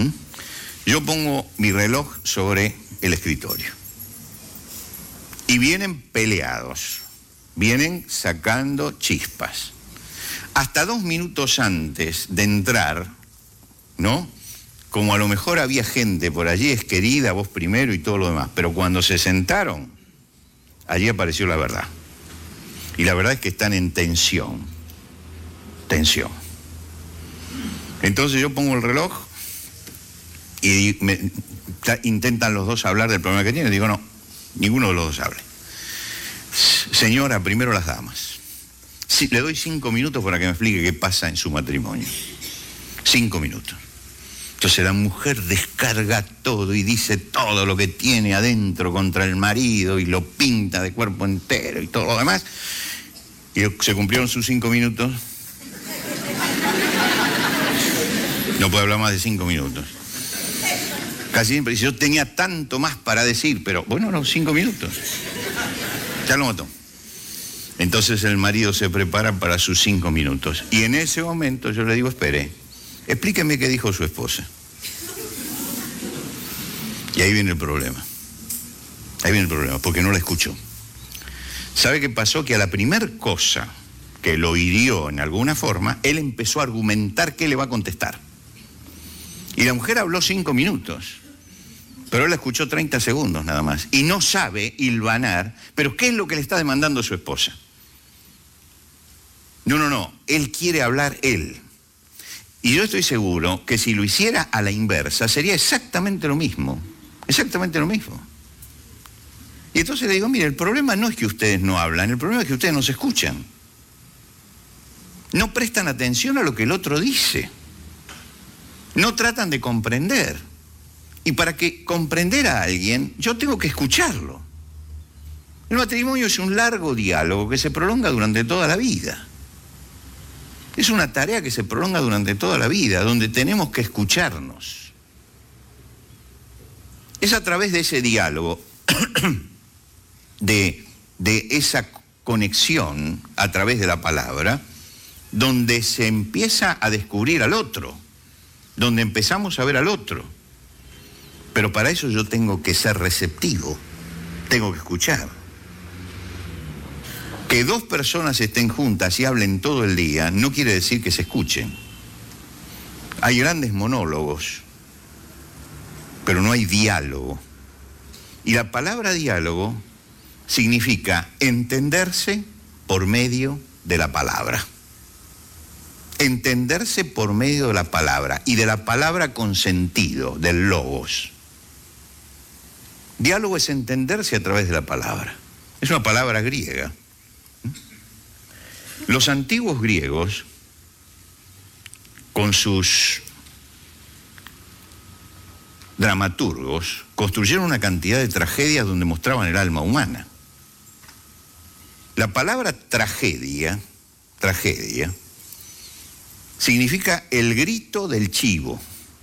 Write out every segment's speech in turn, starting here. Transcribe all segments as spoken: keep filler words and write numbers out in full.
¿Mm? Yo pongo mi reloj sobre el escritorio. Y vienen peleados, vienen sacando chispas. Hasta dos minutos antes de entrar, ¿no? Como a lo mejor había gente por allí, es querida, vos primero y todo lo demás. Pero cuando se sentaron, allí apareció la verdad. Y la verdad es que están en tensión. Tensión. Entonces yo pongo el reloj y me, intentan los dos hablar del problema que tienen. Digo, no, ninguno de los dos hable. Señora, primero las damas. Sí, le doy cinco minutos para que me explique qué pasa en su matrimonio. Cinco minutos. Entonces la mujer descarga todo y dice todo lo que tiene adentro contra el marido y lo pinta de cuerpo entero y todo lo demás. Y se cumplieron sus cinco minutos. No puede hablar más de cinco minutos. Casi siempre dice, yo tenía tanto más para decir, pero bueno, no, cinco minutos. Ya lo mató. Entonces el marido se prepara para sus cinco minutos. Y en ese momento yo le digo, espere, explíqueme qué dijo su esposa. Y ahí viene el problema. Ahí viene el problema, porque no la escuchó. ¿Sabe qué pasó? Que a la primer cosa que lo hirió en alguna forma, él empezó a argumentar qué le va a contestar. Y la mujer habló cinco minutos, pero él la escuchó treinta segundos nada más. Y no sabe hilvanar, pero ¿qué es lo que le está demandando su esposa? No, no, no, él quiere hablar él. Y yo estoy seguro que si lo hiciera a la inversa, sería exactamente lo mismo. Exactamente lo mismo. Y entonces le digo, mire, el problema no es que ustedes no hablan, el problema es que ustedes no se escuchan. No prestan atención a lo que el otro dice. No tratan de comprender. Y para que comprender a alguien, yo tengo que escucharlo. El matrimonio es un largo diálogo que se prolonga durante toda la vida. Es una tarea que se prolonga durante toda la vida, donde tenemos que escucharnos. Es a través de ese diálogo, de, de esa conexión a través de la palabra, donde se empieza a descubrir al otro, donde empezamos a ver al otro. Pero para eso yo tengo que ser receptivo, tengo que escuchar. Que dos personas estén juntas y hablen todo el día no quiere decir que se escuchen. Hay grandes monólogos, pero no hay diálogo. Y la palabra diálogo significa entenderse por medio de la palabra. Entenderse por medio de la palabra y de la palabra con sentido, del logos. Diálogo es entenderse a través de la palabra. Es una palabra griega. Los antiguos griegos, con sus dramaturgos, construyeron una cantidad de tragedias donde mostraban el alma humana. La palabra tragedia, tragedia, significa el grito del chivo.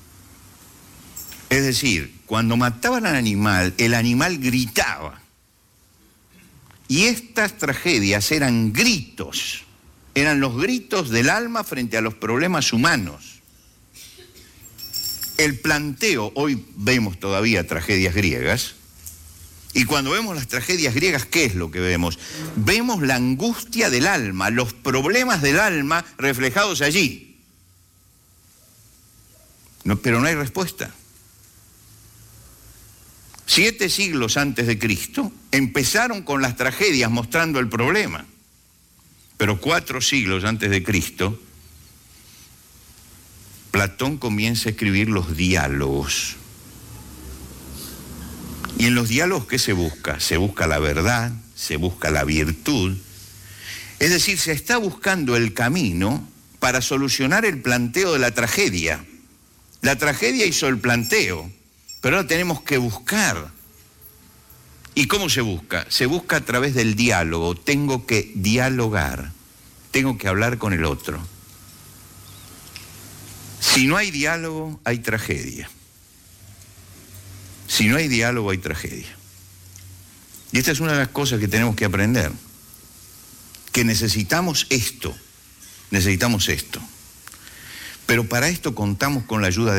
Es decir, cuando mataban al animal, el animal gritaba. Y estas tragedias eran gritos, eran los gritos del alma frente a los problemas humanos. El planteo, hoy vemos todavía tragedias griegas, y cuando vemos las tragedias griegas, ¿qué es lo que vemos? Vemos la angustia del alma, los problemas del alma reflejados allí. No, pero no hay respuesta. Siete siglos antes de Cristo empezaron con las tragedias mostrando el problema, pero cuatro siglos antes de Cristo Platón comienza a escribir los diálogos. Y en los diálogos, ¿qué se busca? Se busca la verdad, se busca la virtud. Es decir, se está buscando el camino para solucionar el planteo de la tragedia. La tragedia hizo el planteo, pero ahora tenemos que buscar. ¿Y cómo se busca? Se busca a través del diálogo. Tengo que dialogar, tengo que hablar con el otro. Si no hay diálogo, hay tragedia. Si no hay diálogo, hay tragedia. Y esta es una de las cosas que tenemos que aprender. Que necesitamos esto, necesitamos esto. Pero para esto contamos con la ayuda de